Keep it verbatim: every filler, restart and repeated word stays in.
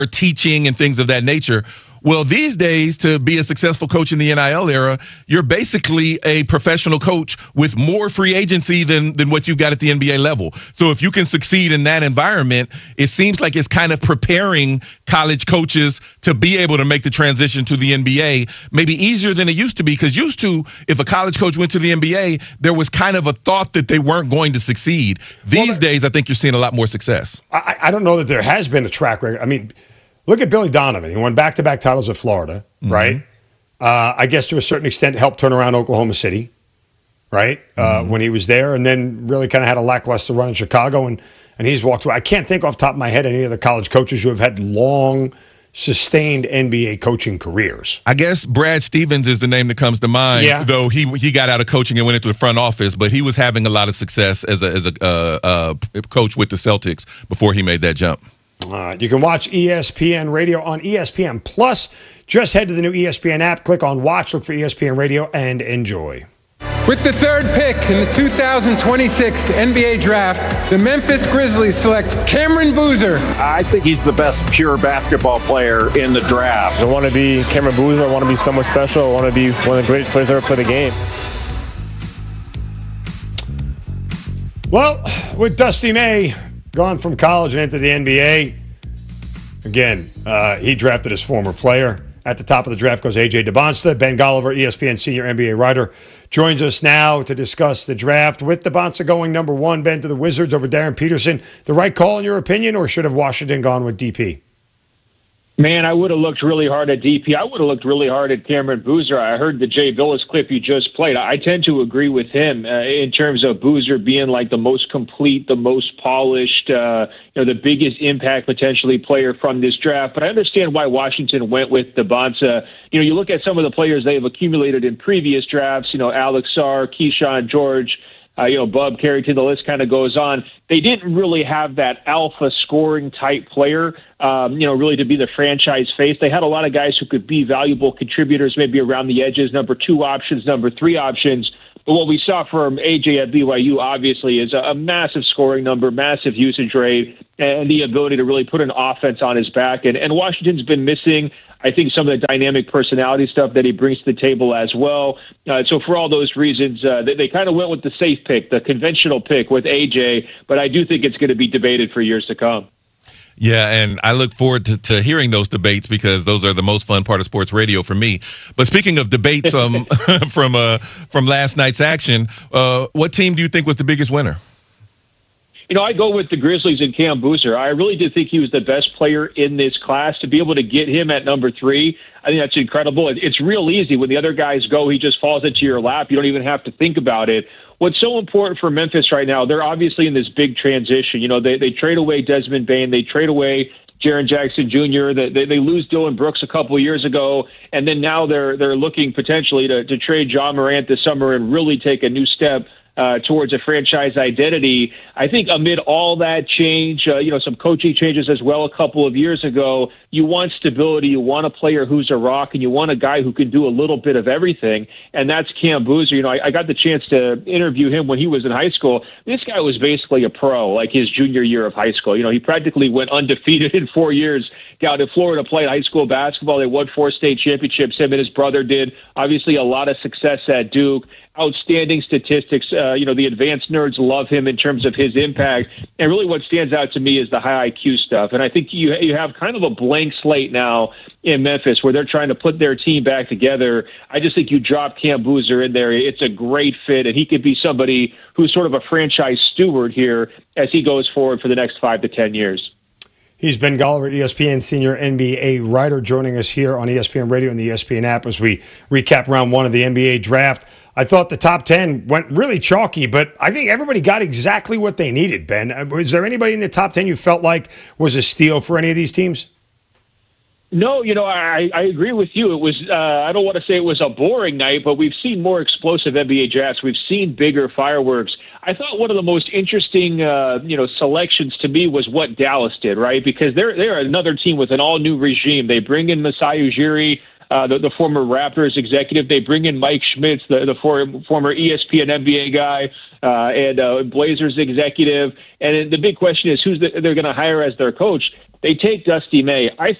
teaching and things of that nature. Well, these days, to be a successful coach in the N I L era, you're basically a professional coach with more free agency than, than what you've got at the N B A level. So if you can succeed in that environment, it seems like it's kind of preparing college coaches to be able to make the transition to the N B A maybe easier than it used to be. Because used to, if a college coach went to the N B A, there was kind of a thought that they weren't going to succeed. These well, days, I think you're seeing a lot more success. I, I don't know that there has been a track record. I mean, look at Billy Donovan. He won back-to-back titles at Florida, mm-hmm. right? Uh, I guess to a certain extent helped turn around Oklahoma City, right, uh, mm-hmm. when he was there, and then really kind of had a lackluster run in Chicago, and, and he's walked away. I can't think off the top of my head any other college coaches who have had long, sustained N B A coaching careers. I guess Brad Stevens is the name that comes to mind, yeah. though he he got out of coaching and went into the front office, but he was having a lot of success as a, as a uh, uh, coach with the Celtics before he made that jump. Uh, you can watch E S P N Radio on E S P N Plus. Just head to the new E S P N app, click on Watch, look for E S P N Radio, and enjoy. With the third pick in the two thousand twenty-six N B A Draft, the Memphis Grizzlies select Cameron Boozer. I think he's the best pure basketball player in the draft. I want to be Cameron Boozer. I want to be someone special. I want to be one of the greatest players ever play the game. Well, with Dusty May gone from college and into the N B A. Again, uh, he drafted his former player. At the top of the draft goes A J DeBonsta. Ben Golliver, E S P N senior N B A writer, joins us now to discuss the draft. With DeBonsta going number one, Ben, to the Wizards over Darren Peterson. The right call in your opinion, or should have Washington gone with D P? Man, I would have looked really hard at D P. I would have looked really hard at Cameron Boozer. I heard the Jay Billis clip you just played. I tend to agree with him uh, in terms of Boozer being like the most complete, the most polished, uh, you know, the biggest impact potentially player from this draft. But I understand why Washington went with DeBonsta. You know, you look at some of the players they have accumulated in previous drafts, you know, Alex Sarr, Keyshawn George, Uh, you know, Bub Carrington, the list kind of goes on. They didn't really have that alpha scoring type player, um, you know, really to be the franchise face. They had a lot of guys who could be valuable contributors, maybe around the edges, number two options, number three options. But what we saw from A J at B Y U, obviously, is a, a massive scoring number, massive usage rate, and the ability to really put an offense on his back. And, and Washington's been missing, I think, some of the dynamic personality stuff that he brings to the table as well. Uh, so for all those reasons, uh, they, they kind of went with the safe pick, the conventional pick with A J. But I do think it's going to be debated for years to come. Yeah, and I look forward to, to hearing those debates because those are the most fun part of sports radio for me. But speaking of debates um, from uh, from last night's action, uh, what team do you think was the biggest winner? You know, I go with the Grizzlies and Cam Boozer. I really did think he was the best player in this class. To be able to get him at number three, I think that's incredible. It's real easy. When the other guys go, he just falls into your lap. You don't even have to think about it. What's so important for Memphis right now, they're obviously in this big transition. You know, they, they trade away Desmond Bane. They trade away Jaren Jackson Junior They, they, they lose Dylan Brooks a couple of years ago, and then now they're they're looking potentially to, to trade John Morant this summer and really take a new step Uh, towards a franchise identity. I think amid all that change, uh, you know, some coaching changes as well a couple of years ago, you want stability, you want a player who's a rock, and you want a guy who can do a little bit of everything, and that's Cam Boozer. You know, I, I got the chance to interview him when he was in high school. This guy was basically a pro, like his junior year of high school. You know, he practically went undefeated in four years down in Florida, played high school basketball. They won four state championships, him and his brother did. Obviously, a lot of success at Duke. Outstanding statistics. Uh, you know, the advanced nerds love him in terms of his impact. And really what stands out to me is the high I Q stuff. And I think you you have kind of a blank slate now in Memphis where they're trying to put their team back together. I just think you drop Cam Boozer in there. It's a great fit, and he could be somebody who's sort of a franchise steward here as he goes forward for the next five to ten years. He's Ben Golliver, E S P N senior N B A writer, joining us here on E S P N Radio and the E S P N app as we recap round one of the N B A draft. I thought the top ten went really chalky, but I think everybody got exactly what they needed, Ben. Was there anybody in the top ten you felt like was a steal for any of these teams? No, you know, I, I agree with you. It was, uh, I don't want to say it was a boring night, but we've seen more explosive N B A drafts. We've seen bigger fireworks. I thought one of the most interesting, uh, you know, selections to me was what Dallas did, right? Because they're, they're another team with an all-new regime. They bring in Masai Ujiri, Uh, the, the former Raptors executive. They bring in Mike Schmitz, the, the for, former E S P N N B A guy, uh, and uh, Blazers executive. And the big question is who's the, they're going to hire as their coach. They take Dusty May. I